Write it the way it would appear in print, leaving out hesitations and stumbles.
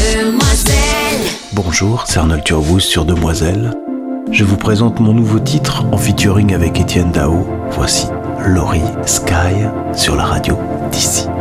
Demoiselle. Bonjour, c'est Arnold Turbouz sur Demoiselle. Je vous présente mon nouveau titre en featuring avec Etienne Dao. Voici Laurie Sky sur la radio d'ici.